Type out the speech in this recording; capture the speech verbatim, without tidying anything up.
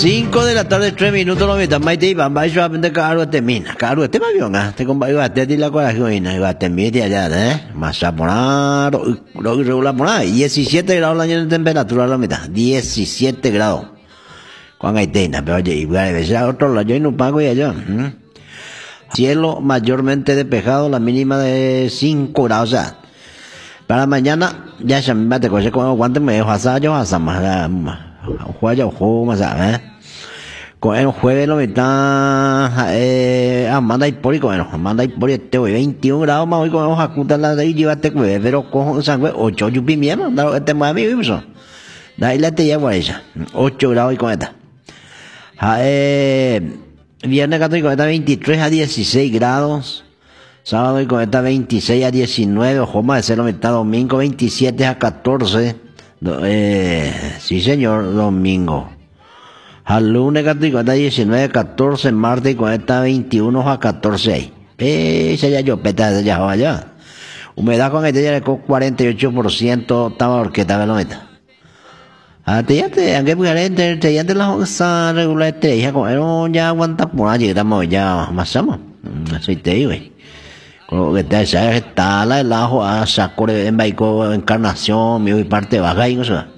cinco de la tarde, tres minutos, no me está maite y bamba, yo aprende que algo termina. Claro, este me vio, ¿no? Te compa, iba a tener la coraje, iba a terminar allá, ¿eh? Más a poner, lo irregular por ahí, diecisiete grados la año de temperatura, la mitad, diecisiete grados. Cuando hay tena, pero oye, igual, a veces a otro lado, yo no pago y allá. Cielo mayormente despejado, la mínima de cinco grados, o sea. Para mañana, ya se me bate con con guante me dejo asar, yo asar más, juega yo juego más, ¿eh? Con el jueves lo mitad, eh, ah, manda y por y con el, manda y por y este hoy veintiún grados más hoy con hoja cuta la de ahí llévate que pero cojo sangre ocho yupi miema, da este más amigo y eso. Da ahí la te llevo a ella, ocho grados y con esta. Ah, eh, viernes católico está veintitrés a dieciséis grados. Sábado y con esta veintiséis a diecinueve, ojo más de ser lo mitad, domingo veintisiete a catorce, eh, sí señor, domingo. Al lunes católico está diecinueve a catorce, martes y con esta veintiuno a catorce. Eh, ya yo peta ya allá. Humedad con este ya con cuarenta y ocho por ciento, estaba orquesta de lo meta. Ah, te ya te, aunque pudiera te ya te la onza regular te ya con ya aguanta por allí, estamos ya más ama. Así te digo, güey. Como que te sabes está la el ajo a saco en baico encarnación mi parte baja y no sé